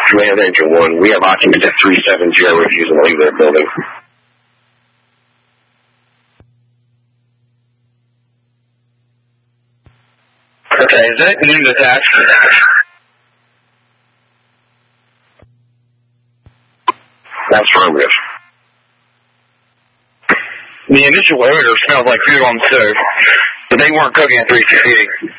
Command Engine 1, we have occupants at 370 refusing to leave their building. Okay, is that unit attached? That's affirmative. The initial odor smelled like food on the stove, but they weren't cooking at 368.